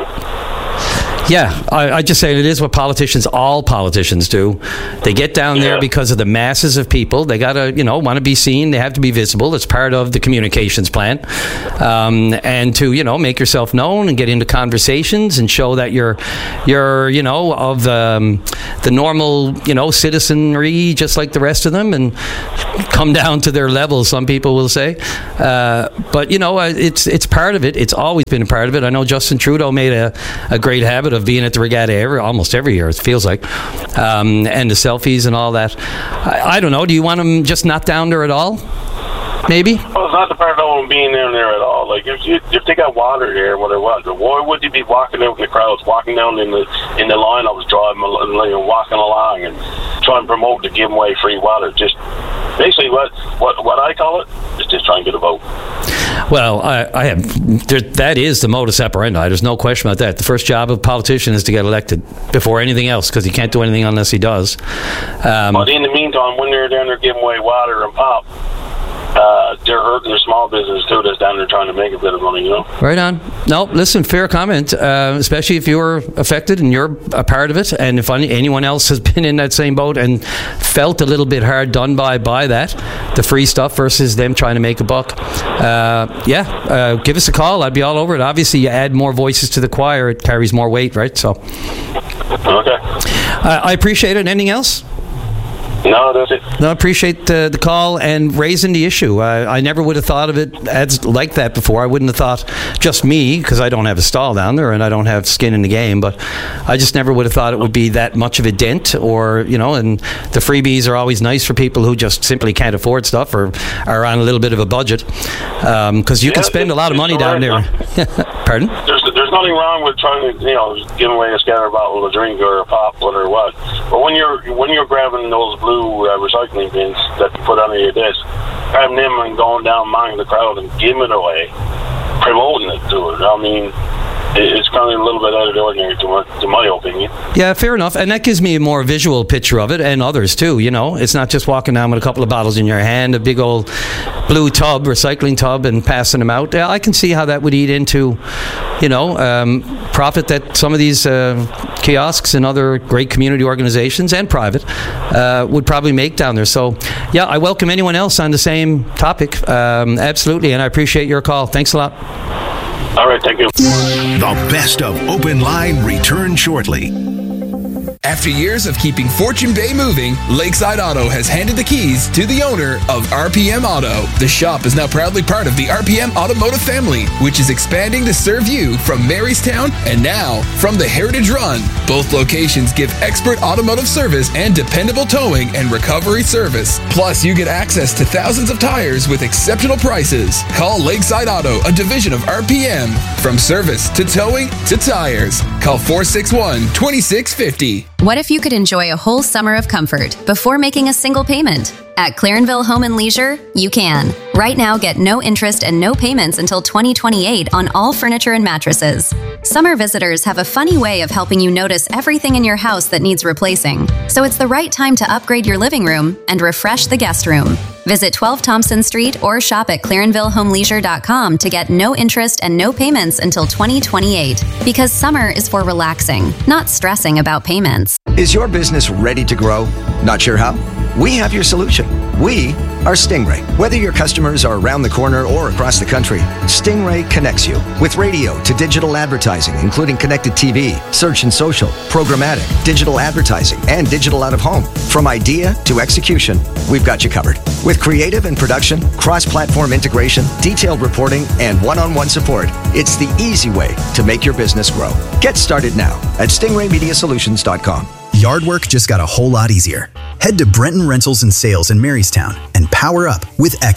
Yeah, I, I just say it is what politicians, all politicians do. They get down yeah. there because of the masses of people. They got to, you know, want to be seen. They have to be visible. It's part of the communications plan. Um, and to, you know, make yourself known and get into conversations and show that you're, you're you know, of um, the normal, you know, citizenry, just like the rest of them, and come down to their level, some people will say. Uh, but, you know, it's it's part of it. It's always been a part of it. I know Justin Trudeau made a, a great habit of being at the regatta every, almost every year, it feels like, um, and the selfies and all that. I, I don't know. Do you want them just not down there at all? Maybe? Well, it's not the part of them being down there at all. Like, if you, if they got water there, whatever it was, why would you be walking out in the crowds, walking down in the in the line I was driving, like, walking along and trying to promote to give away free water? Just basically what, what, what I call it is just trying to get a vote. Well, I, I have. There, that is the modus operandi. There's no question about that. The first job of a politician is to get elected before anything else, because he can't do anything unless he does. Um, but in the meantime, when they're down there giving away water and pop, uh, they're hurting their small business too. That's down there trying to make a bit of money, you know. Right on. No, listen, fair comment. Uh, especially if you're affected and you're a part of it, and if anyone else has been in that same boat and felt a little bit hard done by by that, the free stuff versus them trying to make a buck. Uh, yeah, uh, give us a call. I'd be all over it. Obviously, you add more voices to the choir, it carries more weight, right? So, okay. Uh, I appreciate it. Anything else? No, that's it. No, I appreciate uh, the call and raising the issue. Uh, I never would have thought of it as like that before. I wouldn't have thought just me, because I don't have a stall down there and I don't have skin in the game, but I just never would have thought it would be that much of a dent, or, you know, and the freebies are always nice for people who just simply can't afford stuff or are on a little bit of a budget, because um, you yeah, can spend a lot of money down there. Pardon? There's, there's nothing wrong with trying to, you know, give away a scatter bottle of a drink or a pop or what. But when you're when you're grabbing those blue uh, recycling bins that you put under your desk, grabbing them and going down among the crowd and giving it away, promoting it to it, I mean, it's kind of a little bit out of the ordinary, to my, to my opinion. Yeah, fair enough. And that gives me a more visual picture of it, and others too, you know. It's not just walking down with a couple of bottles in your hand, a big old blue tub, recycling tub, and passing them out. Yeah, I can see how that would eat into, you know, um, profit that some of these uh, kiosks and other great community organizations and private uh, would probably make down there. So, yeah, I welcome anyone else on the same topic. Um, absolutely, and I appreciate your call. Thanks a lot. All right, thank you. The best of Open Line returns shortly. After years of keeping Fortune Bay moving, Lakeside Auto has handed the keys to the owner of R P M Auto. The shop is now proudly part of the R P M Automotive family, which is expanding to serve you from Marystown and now from the Heritage Run. Both locations give expert automotive service and dependable towing and recovery service. Plus, you get access to thousands of tires with exceptional prices. Call Lakeside Auto, a division of R P M. From service to towing to tires. Call four six one, two six five zero. What if you could enjoy a whole summer of comfort before making a single payment? At Clarenville Home and Leisure, you can. Right now, get no interest and no payments until twenty twenty-eight on all furniture and mattresses. Summer visitors have a funny way of helping you notice everything in your house that needs replacing. So it's the right time to upgrade your living room and refresh the guest room. Visit twelve Thompson Street or shop at clarenville home leisure dot com to get no interest and no payments until twenty twenty-eight. Because summer is for relaxing, not stressing about payments. Is your business ready to grow? Not sure how? We have your solution. We are Stingray. Whether your customers are around the corner or across the country, Stingray connects you with radio to digital advertising, including connected T V, search and social, programmatic, digital advertising, and digital out-of-home. From idea to execution, we've got you covered. With creative and production, cross-platform integration, detailed reporting, and one-on-one support, it's the easy way to make your business grow. Get started now at stingray media solutions dot com. Yard work just got a whole lot easier. Head to Brenton Rentals and Sales in Marystown and power up with Echo.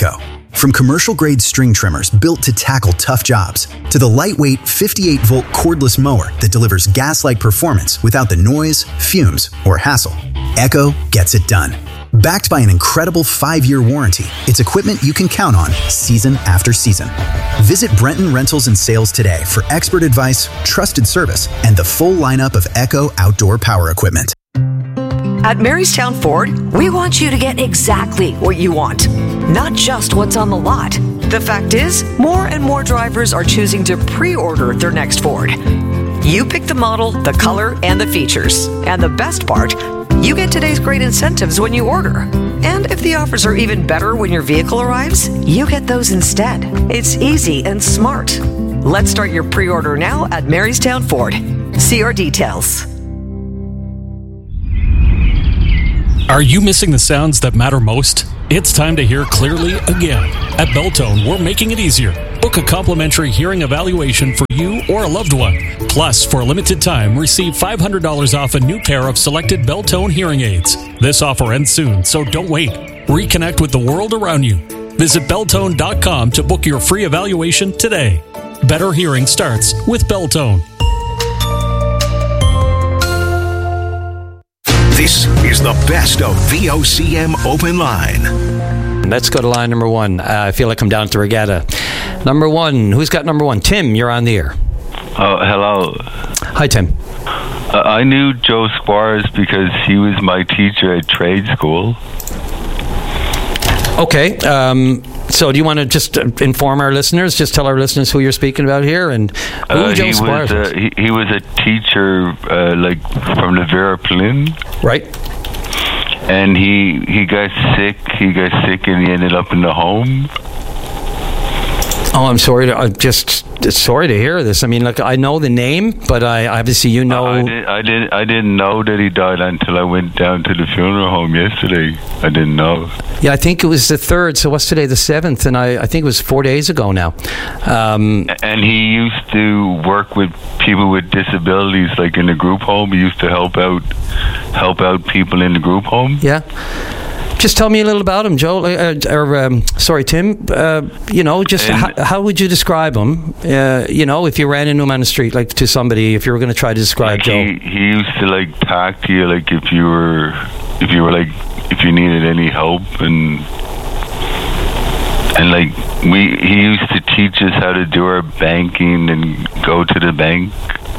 From commercial-grade string trimmers built to tackle tough jobs, to the lightweight fifty-eight volt cordless mower that delivers gas-like performance without the noise, fumes, or hassle, Echo gets it done. Backed by an incredible five-year warranty, it's equipment you can count on season after season. Visit Brenton Rentals and Sales today for expert advice, trusted service, and the full lineup of Echo outdoor power equipment. At Marystown Ford, we want you to get exactly what you want, not just what's on the lot. The fact is, more and more drivers are choosing to pre-order their next Ford. You pick the model, the color, and the features. And the best part, you get today's great incentives when you order. And if the offers are even better when your vehicle arrives, you get those instead. It's easy and smart. Let's start your pre-order now at Marystown Ford. See our details. Are you missing the sounds that matter most? It's time to hear clearly again. At Beltone, we're making it easier. Book a complimentary hearing evaluation for you or a loved one. Plus, for a limited time, receive five hundred dollars off a new pair of selected Beltone hearing aids. This offer ends soon, so don't wait. Reconnect with the world around you. Visit Beltone dot com to book your free evaluation today. Better hearing starts with Beltone. This is the best of V O C M Open Line. Let's go to line number one. Uh, I feel like I'm down to regatta. Number one. Who's got number one? Tim, you're on the air. Oh, hello. Hi, Tim. Uh, I knew Joe Squires because he was my teacher at trade school. Okay. Um, so do you want to just inform our listeners, just tell our listeners who you're speaking about here and who uh, Joe he Squires was, uh, he, he was a teacher uh, like from the Vera Plynn. Right. And he he got sick. He got sick and he ended up in the home. Oh, I'm sorry. To, I'm just sorry to hear this. I mean, look, I know the name, but I obviously you know. Uh, I didn't. I didn't. I didn't know that he died until I went down to the funeral home yesterday. I didn't know. Yeah, I think it was the third. So what's today? The seventh, and I, I think it was four days ago now. Um, and he used to work with people with disabilities, like in the group home. He used to help out, help out people in the group home. Yeah. Just tell me a little about him, Joe. Uh, or um, sorry, Tim. Uh, you know, just how, how would you describe him? Uh, you know, if you ran into him on the street, like to somebody, if you were going to try to describe like Joe. He, he used to like talk to you, like if you were, if you were like, if you needed any help, and and like we, he used to teach us how to do our banking and go to the bank.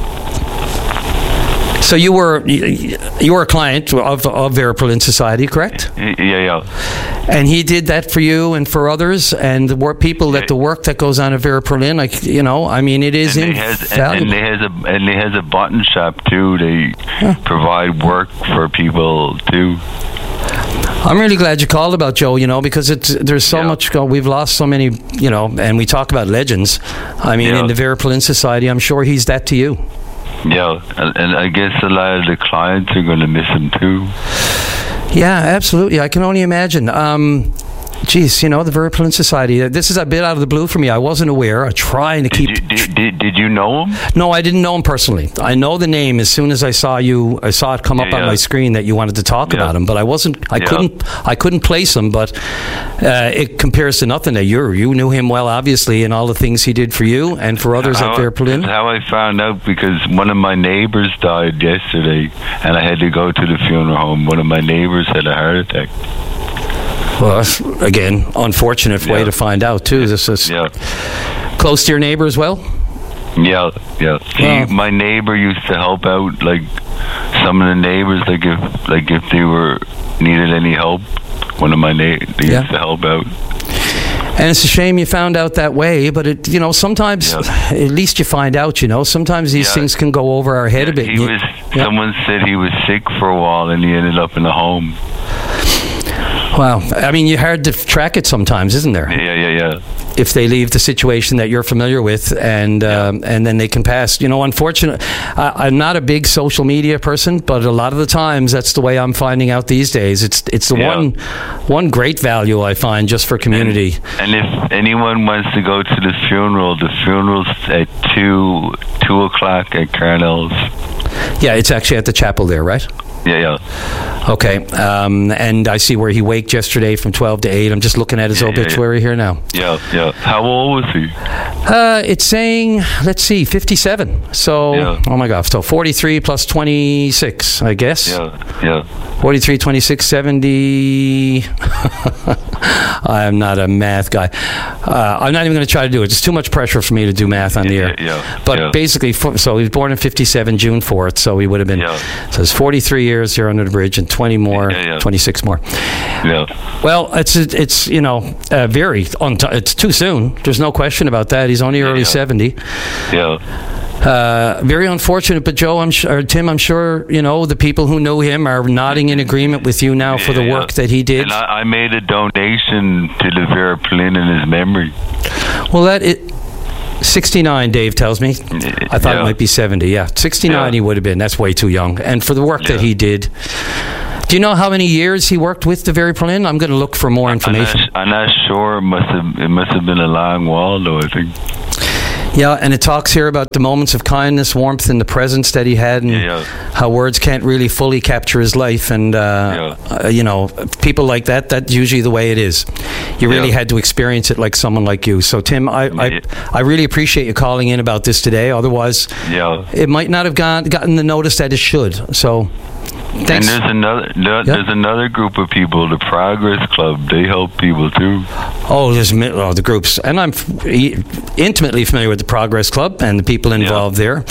So you were you were a client of of Vera Plynn Society, correct? Yeah, yeah. And he did that for you and for others, and the work people that the work that goes on at Vera Plynn, like you know, I mean, it is and has, invaluable. And they has a and they has a button shop too. They huh. provide work for people too. I'm really glad you called about Joe, you know, because it's there's so yeah. much. We've lost so many, you know, and we talk about legends. I mean, yeah. in the Vera Plynn Society, I'm sure he's that to you. Yeah, and I guess a lot of the clients are going to miss him too. Yeah, absolutely. I can only imagine. Um, geez, you know, the Vera Plynn Society. This is a bit out of the blue for me. I wasn't aware. I'm trying to did keep. You, did, did, did you know him? No, I didn't know him personally. I know the name as soon as I saw you. I saw it come yeah, up on yeah. my screen that you wanted to talk yeah. about him, but I wasn't. I yeah. couldn't. I couldn't place him, but uh, it compares to nothing that you you knew him well, obviously, and all the things he did for you and for others how, at Vera Plynn. How I found out because one of my neighbors died yesterday, and I had to go to the funeral home. One of my neighbors had a heart attack. Well, again, unfortunate way yeah. to find out too. This is yeah. close to your neighbor as well. Yeah, yeah. See, well, my neighbor used to help out, like some of the neighbors, like if like if they were needed any help. One of my neighbors they yeah. used to help out. And it's a shame you found out that way, but it, you know, sometimes yeah. at least you find out. You know, sometimes these yeah. things can go over our head yeah, a bit. He you, was. Yeah. Someone said he was sick for a while, and he ended up in a home. Wow, I mean, you're hard to track it sometimes, isn't there? Yeah, yeah, yeah. If they leave the situation that you're familiar with, and yeah. um, and then they can pass. You know, unfortunately, I'm not a big social media person, but a lot of the times that's the way I'm finding out these days. It's it's the yeah. one one great value I find just for community. And, and if anyone wants to go to the funeral, the funeral's at two two o'clock at Carnell's. Yeah, it's actually at the chapel there, right? Yeah, yeah. Okay, um, and I see where he waked yesterday from twelve to eight. I'm just looking at his Yeah, yeah, obituary here now. Yeah, yeah. How old was he? Uh, it's saying, let's see, fifty-seven. So, Yeah. oh my God, so forty-three plus twenty-six, I guess. Yeah, yeah. forty-three, twenty-six, seventy. I'm not a math guy. Uh, I'm not even going to try to do it. It's too much pressure for me to do math on the air. Yeah, But yeah. basically, fo- so he was born in fifty-seven, June fourth, so he would have been, so it's forty-three years here under the bridge and twenty more, Yeah, yeah. twenty-six more. Yeah. Well, it's, it's you know, uh, very, unt- it's too soon. There's no question about that. He's only early seventy. Yeah. Uh, very unfortunate, but Joe, I'm sure, or Tim, I'm sure you know the people who knew him are nodding in agreement with you now for the Yeah, work that he did. And I, I made a donation to the Vera Plynn in his memory. Well, that it. sixty-nine, Dave tells me. I thought Yeah. it might be seventy. Yeah, sixty-nine Yeah. he would have been. That's way too young. And for the work that he did. Do you know how many years he worked with the Vera Plynn? I'm going to look for more information. I'm not sure. It must have. It must have been a long while, though. I think. Yeah, and it talks here about the moments of kindness, warmth, and the presence that he had, and Yeah. how words can't really fully capture his life. And, uh, uh, you know, people like that, that's usually the way it is. You really Yeah. had to experience it like someone like you. So, Tim, I, I, I really appreciate you calling in about this today. Otherwise, Yeah. it might not have gone, gotten the notice that it should. So, thanks. And there's another. There, Yeah. There's another group of people, the Progress Club. They help people too. Oh, there's mi- oh, the groups, and I'm f- e- intimately familiar with the Progress Club and the people involved there.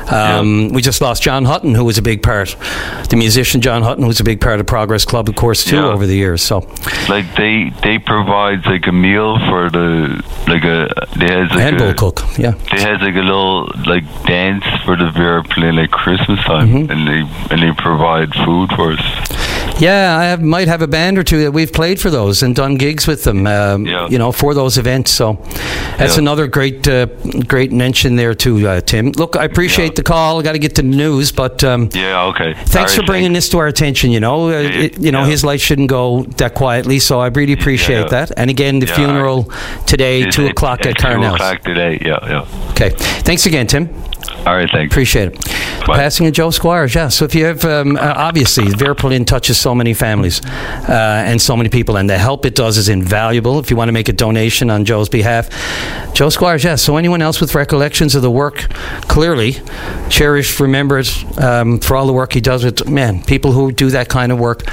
Um, We just lost John Hutton, who was a big part. The musician John Hutton, who was a big part of Progress Club, of course, too, Yeah. over the years. So, Like they they provide like a meal for the like a they has like and a, Bull Cook, yeah. They has like a little like dance for the Vera Plynn at Christmas time, Mm-hmm. and they and they provide food for us. Yeah, I have, might have a band or two that we've played for those and done gigs with them, um, you know, for those events. So that's Yeah. another great uh, great mention there too, uh, Tim. Look, I appreciate the call. I got to get to the news, but um, Yeah, okay. thanks All for right, bringing this to our attention. You know, uh, it, you know, his life shouldn't go that quietly. So I really appreciate Yeah. that. And again, the Yeah, funeral today, It's- two it's- o'clock at it's two Carnell's. o'clock today. Yeah, yeah. Okay, thanks again, Tim. All right, thanks. Appreciate it. Passing of Joe Squires, yeah. So if you have, um, uh, obviously, Vera Plynn touches so many families uh, and so many people, and the help it does is invaluable. If you want to make a donation on Joe's behalf, Joe Squires, yes. So anyone else with recollections of the work, clearly cherished, remembered um, for all the work he does with, man, people who do that kind of work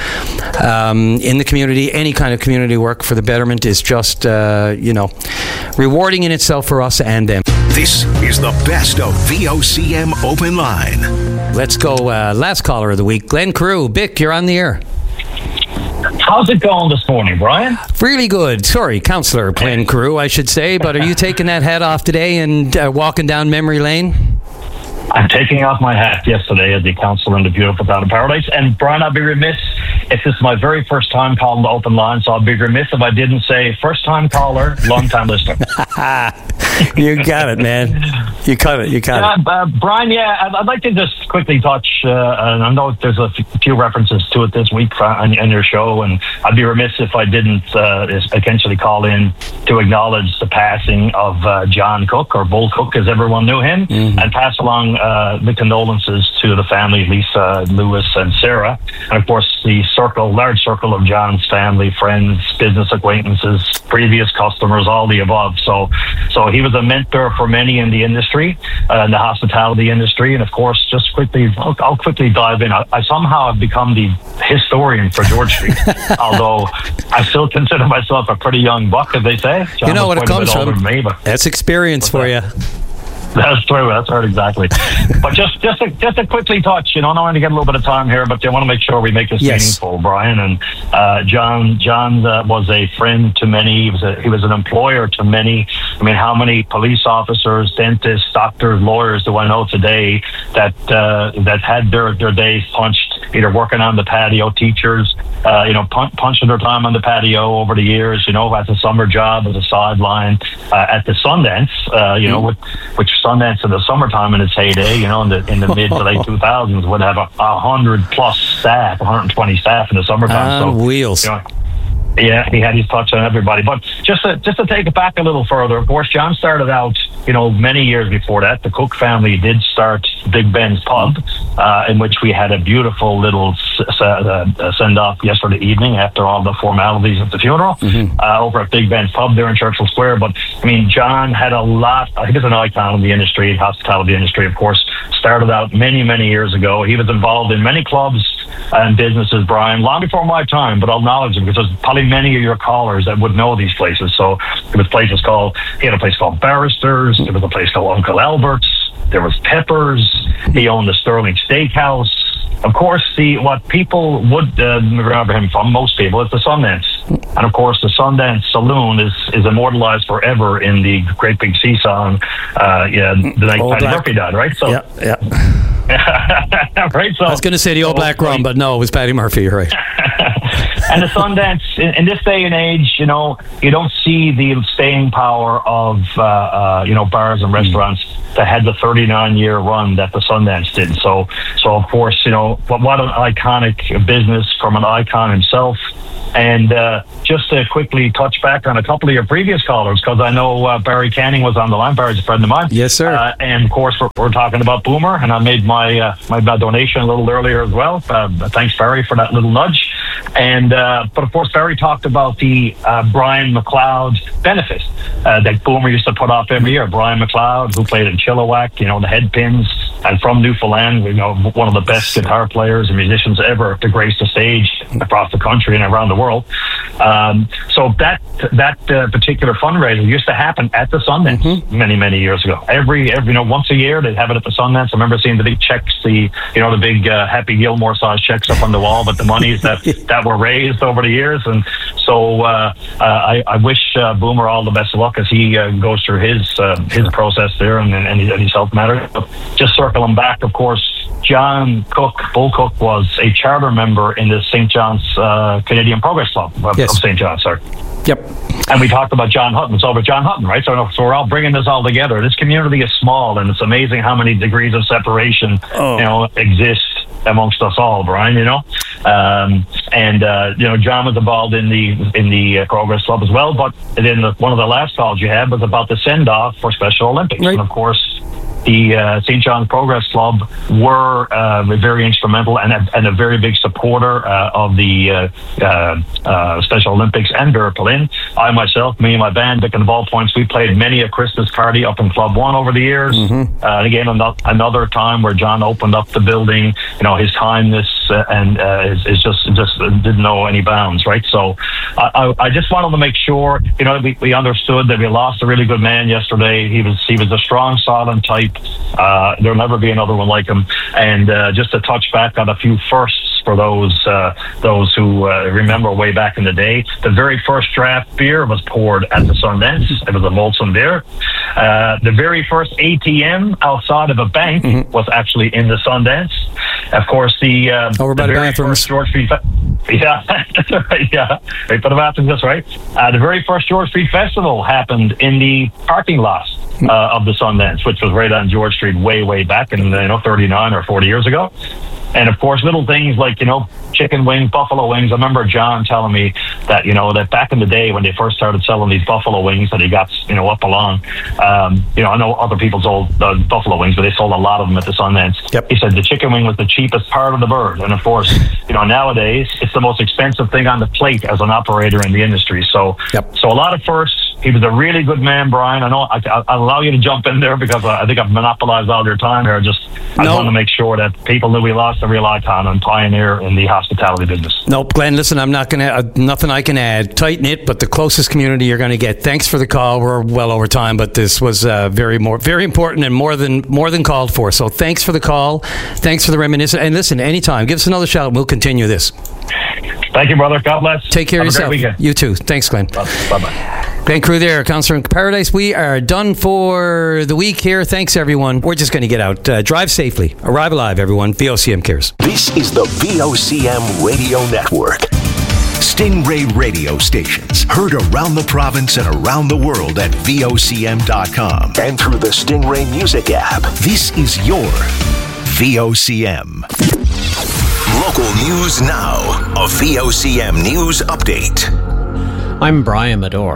um, in the community, any kind of community work for the betterment is just, uh, you know, rewarding in itself for us and them. This is the best of V O C M Open Line. Let's go. Uh, last caller of the week, Glenn Carew. Bick, you're on the air. How's it going this morning, Brian? Really good. Sorry, Councillor Glenn Carew, I should say. But are you taking that hat off today and uh, walking down memory lane? I'm taking off my hat yesterday as the councillor in the beautiful town of Paradise. And Brian, I'd be remiss if this is my very first time calling the open line, so I'd be remiss if I didn't say first time caller, long time listener. You got it, man. You got it. You got it. Uh, uh, Brian, yeah, I'd, I'd like to just quickly touch, uh, and I know there's a f- few references to it this week on, on your show, and I'd be remiss if I didn't uh, essentially call in to acknowledge the passing of uh, John Cook, or Bull Cook as everyone knew him, Mm-hmm. and pass along uh, the condolences to the family, Lisa, Lewis, and Sarah, and of course the circle, large circle of John's family, friends, business acquaintances, previous customers, all the above. So, so he was a mentor for many in the industry, uh, in the hospitality industry, and of course, just quickly, I'll, I'll quickly dive in. I, I somehow have become the historian for George Street, although I still consider myself a pretty young buck, as they say. John You know was what it quite a comes bit older from. than me, but That's experience for you. that's true. That's right, exactly. But just just a, just a quickly touch, you know, I want to get a little bit of time here, but I want to make sure we make this Yes. meaningful, Brian. And uh, John John uh, was a friend to many. He was a, he was an employer to many. I mean, how many police officers, dentists, doctors, lawyers do I know today that uh, that had their, their days punched, either working on the patio, teachers, uh, you know, pun- punching their time on the patio over the years, you know, as a summer job, as a sideline, uh, at the Sundance, uh, you know, with, which Sundance in the summertime in its heyday, you know, in the in the mid to late two thousands would have a, a hundred plus staff, one hundred twenty staff in the summertime. On so, wheels. You know, yeah, he had his touch on everybody. But just to, just to take it back a little further, of course, John started out, you know, many years before that. The Cook family did start Big Ben's Pub, uh, in which we had a beautiful little s- uh, send-off yesterday evening after all the formalities of the funeral mm-hmm. uh, over at Big Ben's Pub there in Churchill Square. But, I mean, John had a lot. He was an icon in the industry, hospitality industry, of course. Started out many, many years ago. He was involved in many clubs and businesses, Brian, long before my time, but I'll acknowledge them because there's probably many of your callers that would know these places. So there was places called, he had a place called Barristers, there was a place called Uncle Albert's, there was Peppers, he owned the Sterling Steakhouse. Of course, the what people would uh, remember him from, most people, is the Sundance. And of course, the Sundance Saloon is, is immortalized forever in the Great Big Sea song, uh, yeah, the night Patty Murphy died, right? So, yeah, yeah. right, so, I was going to say the Old so, Black Rum, but no, it was Patty Murphy, you're right. And the Sundance, in, in this day and age, you know, you don't see the staying power of, uh, uh, you know, bars and restaurants mm. that had the thirty-nine year run that the Sundance did. So, so of course, you know, what, what an iconic business from an icon himself. And uh, just to quickly touch back on a couple of your previous callers, because I know uh, Barry Canning was on the line. Barry's a friend of mine. Yes, sir. Uh, and of course, we're, we're talking about Boomer, and I made my uh, my donation a little earlier as well. Uh, thanks, Barry, for that little nudge. And uh, but of course, Barry talked about the uh, Brian McLeod benefit uh, that Boomer used to put off every year. Brian McLeod, who played in Chilliwack, you know, the Headpins, and from Newfoundland, you know, one of the best guitar players and musicians ever to grace the stage across the country and around the world. Um, so that that uh, particular fundraiser used to happen at the Sundance mm-hmm. many many years ago. Every every you know once a year they'd have it at the Sundance. I remember seeing the big checks, the you know the big uh, Happy Gilmore size checks up on the wall, but the monies that that were raised over the years. And so uh, uh, I, I wish uh, Boomer all the best of luck as he uh, goes through his uh, his process there and and, and his health matters. But just circling back, of course, John Cook, Bull Cook, was a charter member in the Saint John's uh, Canadian Progress Club of, yes. of Saint John's, sorry. Yep. And we talked about John Hutton. It's over John Hutton, right? So, so we're all bringing this all together. This community is small, and it's amazing how many degrees of separation, oh. you know, exist amongst us all, Brian. You know, um, and uh, you know, John was involved in the in the uh, Progress Club as well. But then the, one of the last calls you had was about the send off for Special Olympics, right. And of course, the uh, Saint John's Progress Club were uh, very instrumental and a, and a very big supporter uh, of the uh, uh, uh, Special Olympics and Berlin. I myself, me and my band, Dick and the Ballpoints, we played many a Christmas party up in Club One over the years. Mm-hmm. Uh, and again, another time where John opened up the building. You know, his kindness uh, and uh, is, is just just didn't know any bounds, right? So I, I just wanted to make sure, you know, we, we understood that we lost a really good man yesterday. He was he was a strong, silent type. Uh, there'll never be another one like him. And uh, just to touch back on a few firsts for those uh, those who uh, remember way back in the day, the very first draft beer was poured at the Sundance. It was a Molson beer. Uh, the very first A T M outside of a bank mm-hmm. was actually in the Sundance. Of course, the uh, over by the, the very bathrooms. first George Street. Fe- yeah, that's right. Yeah, right by the bathrooms. That's right. Uh, the very first George Street Festival happened in the parking lot uh, of the Sundance, which was right on George Street, way, way back in you know thirty-nine or forty years ago. And of course, little things like, you know, chicken wings, buffalo wings. I remember John telling me that, you know, that back in the day when they first started selling these buffalo wings that he got, you know, up along, um, you know, I know other people sold uh, buffalo wings, but they sold a lot of them at the Sundance. Yep. He said the chicken wing was the cheapest part of the bird. And of course, you know, nowadays it's the most expensive thing on the plate as an operator in the industry. So, yep. so a lot of firsts. He was a really good man, Brian. I know I, I'll allow you to jump in there because I think I've monopolized all your time here. Just I no. want to make sure that people knew we lost a real icon and pioneer in the hospitality business. Nope, Glenn, listen, I'm not going to, uh, nothing I can add. Tight knit, but the closest community you're going to get. Thanks for the call. We're well over time, but this was uh, very more, very important and more than more than called for. So thanks for the call. Thanks for the reminiscence. And listen, anytime, give us another shout and we'll continue this. Thank you, brother. God bless. Take care Have of yourself. A great weekend. You too. Thanks, Glenn. Bye-bye. Glenn Crew there, Counselor in Paradise. We are done for the week here. Thanks, everyone. We're just going to get out. Uh, drive safely. Arrive alive, everyone. V O C M cares. This is the V O C M Radio Network. Stingray radio stations heard around the province and around the world at V O C M dot com and through the Stingray Music app. This is your V O C M. Local news now. A V O C M News Update. I'm Brian Medore.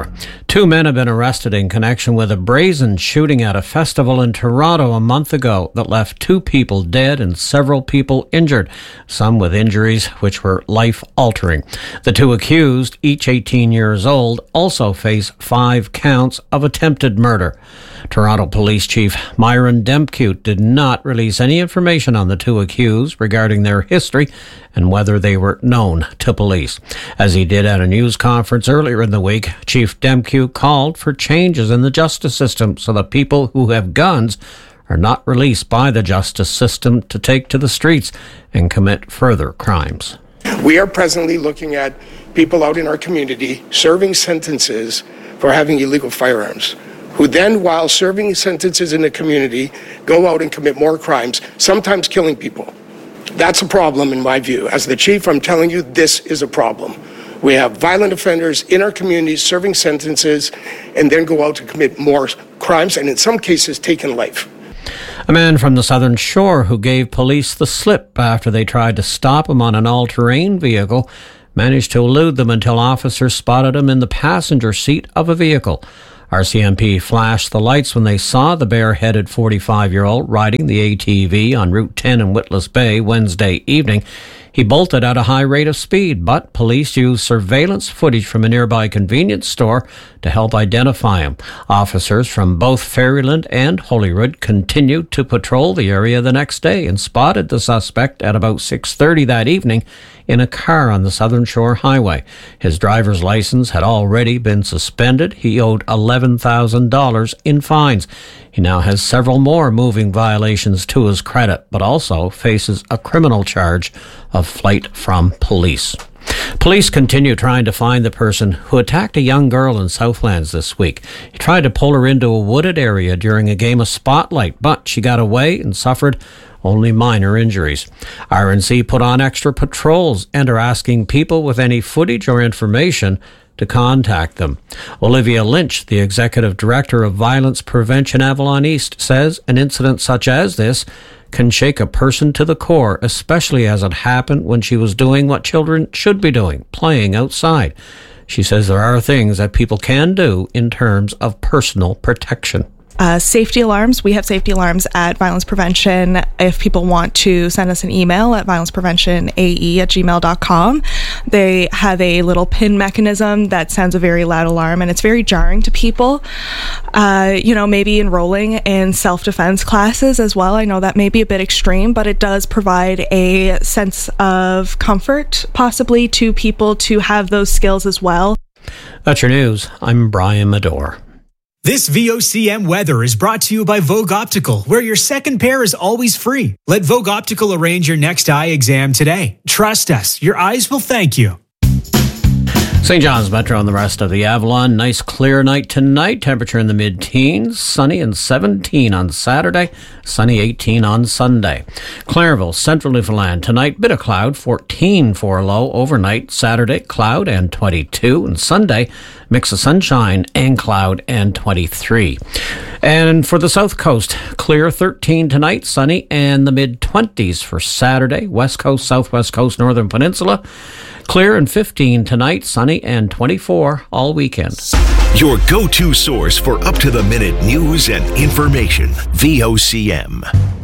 Two men have been arrested in connection with a brazen shooting at a festival in Toronto a month ago that left two people dead and several people injured, some with injuries which were life-altering. The two accused, each eighteen years old, also face five counts of attempted murder. Toronto Police Chief Myron Demcute did not release any information on the two accused regarding their history and whether they were known to police. As he did at a news conference earlier in the week, Chief Demcute called for changes in the justice system so that people who have guns are not released by the justice system to take to the streets and commit further crimes. We are presently looking at people out in our community serving sentences for having illegal firearms, who then, while serving sentences in the community, go out and commit more crimes, sometimes killing people. That's a problem in my view. As the chief, I'm telling you, this is a problem. We have violent offenders in our communities serving sentences and then go out to commit more crimes and in some cases taking life. A man from the Southern Shore who gave police the slip after they tried to stop him on an all-terrain vehicle managed to elude them until officers spotted him in the passenger seat of a vehicle. R C M P flashed the lights when they saw the bare-headed forty-five-year-old riding the A T V on Route ten in Witless Bay Wednesday evening. He bolted at a high rate of speed, but police used surveillance footage from a nearby convenience store to help identify him. Officers from both Ferryland and Holyrood continued to patrol the area the next day and spotted the suspect at about six thirty that evening in a car on the Southern Shore Highway. His driver's license had already been suspended. He owed eleven thousand dollars in fines. He now has several more moving violations to his credit, but also faces a criminal charge of flight from police. Police continue trying to find the person who attacked a young girl in Southlands this week. He tried to pull her into a wooded area during a game of Spotlight, but she got away and suffered only minor injuries. R N C put on extra patrols and are asking people with any footage or information to contact them. Olivia Lynch, the executive director of Violence Prevention Avalon East, says an incident such as this can shake a person to the core, especially as it happened when she was doing what children should be doing, playing outside. She says there are things that people can do in terms of personal protection. Uh, safety alarms. We have safety alarms at Violence Prevention. If people want to send us an email at violence prevention a e at gmail dot com, they have a little pin mechanism that sends a very loud alarm, and it's very jarring to people. Uh, you know, maybe enrolling in self-defense classes as well. I know that may be a bit extreme, but it does provide a sense of comfort, possibly, to people to have those skills as well. That's your news. I'm Brian Medore. This V O C M weather is brought to you by Vogue Optical, where your second pair is always free. Let Vogue Optical arrange your next eye exam today. Trust us, your eyes will thank you. Saint John's Metro and the rest of the Avalon. Nice clear night tonight. Temperature in the mid-teens. Sunny and seventeen on Saturday. Sunny eighteen on Sunday. Clairville, Central Newfoundland. Tonight, bit of cloud. fourteen for low. Overnight, Saturday, cloud and twenty-two. And Sunday, mix of sunshine and cloud and twenty-three. And for the South Coast, clear thirteen tonight. Sunny and the mid-twenties for Saturday. West Coast, Southwest Coast, Northern Peninsula. Clear and fifteen tonight, sunny and twenty-four all weekend. Your go-to source for up-to-the-minute news and information. V O C M.